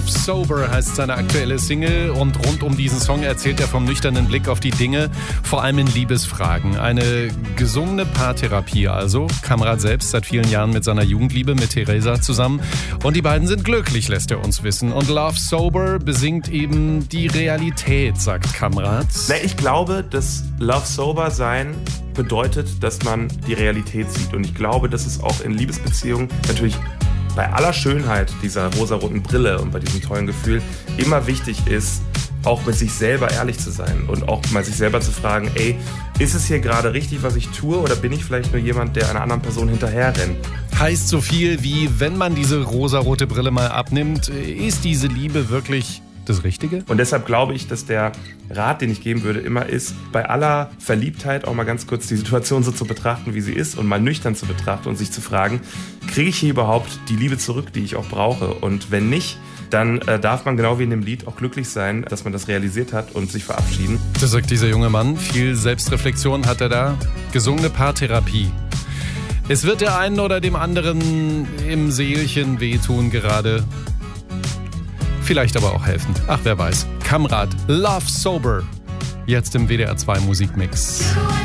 Love Sober heißt seine aktuelle Single und rund um diesen Song erzählt er vom nüchternen Blick auf die Dinge, vor allem in Liebesfragen. Eine gesungene Paartherapie also. Kamrat selbst seit vielen Jahren mit seiner Jugendliebe, mit Theresa zusammen. Und die beiden sind glücklich, lässt er uns wissen. Und Love Sober besingt eben die Realität, sagt Kamrat. Ich glaube, dass Love Sober sein bedeutet, dass man die Realität sieht. Und ich glaube, dass es auch in Liebesbeziehungen natürlich bei aller Schönheit dieser rosaroten Brille und bei diesem tollen Gefühl immer wichtig ist, auch mit sich selber ehrlich zu sein und auch mal sich selber zu fragen, ist es hier gerade richtig, was ich tue, oder bin ich vielleicht nur jemand, der einer anderen Person hinterherrennt? Heißt so viel wie, wenn man diese rosarote Brille mal abnimmt, ist diese Liebe wirklich das Richtige? Und deshalb glaube ich, dass der Rat, den ich geben würde, immer ist, bei aller Verliebtheit auch mal ganz kurz die Situation so zu betrachten, wie sie ist, und mal nüchtern zu betrachten und sich zu fragen, kriege ich hier überhaupt die Liebe zurück, die ich auch brauche? Und wenn nicht, dann darf man genau wie in dem Lied auch glücklich sein, dass man das realisiert hat und sich verabschieden. Das sagt dieser junge Mann. Viel Selbstreflexion hat er da. Gesungene Paartherapie. Es wird der einen oder dem anderen im Seelchen wehtun gerade. Vielleicht aber auch helfen. Ach, wer weiß. Kamrat, Love Sober. Jetzt im WDR 2 Musikmix.